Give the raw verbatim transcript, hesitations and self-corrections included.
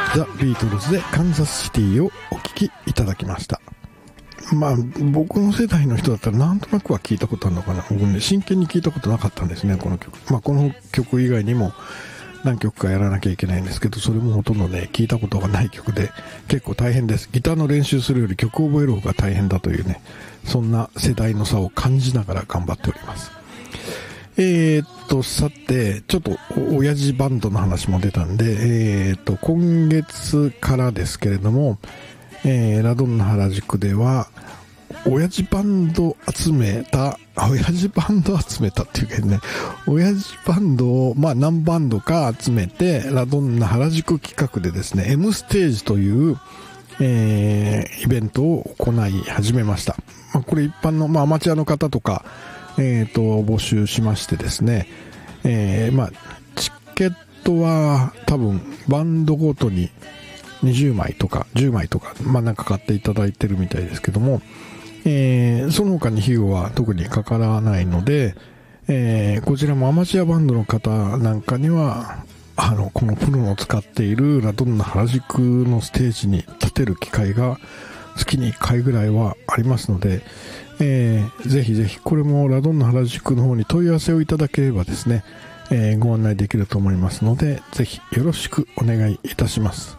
ザ・ビートルズでカンザスシティをお聴きいただきました。まあ僕の世代の人だったらなんとなくは聞いたことあるのかな。僕ね真剣に聞いたことなかったんですね、この曲。まあこの曲以外にも何曲かやらなきゃいけないんですけど、それもほとんどね聞いたことがない曲で結構大変です。ギターの練習するより曲を覚える方が大変だというね、そんな世代の差を感じながら頑張っております。えー、っとさてちょっと親父バンドの話も出たんで、えー、っと今月からですけれども、えー、ラドンナ原宿では親父バンド集めた親父バンド集めたっていうかね、親父バンドをまあ何バンドか集めてラドンナ原宿企画でですね M ステージという、えー、イベントを行い始めました。まあ、これ一般の、まあ、アマチュアの方とかえーと募集しましてですね、えー、まあチケットは多分バンドごとににじゅうまいとかじゅうまいとか、まあなんか買っていただいてるみたいですけども、えー、その他に費用は特にかからないので、えー、こちらもアマチュアバンドの方なんかにはあのこのプロの使っているラドンナ原宿のステージに立てる機会が月にいっかいぐらいはありますので、えー、ぜひぜひこれもラドンナ原宿の方に問い合わせをいただければですね、えー、ご案内できると思いますので、ぜひよろしくお願いいたします。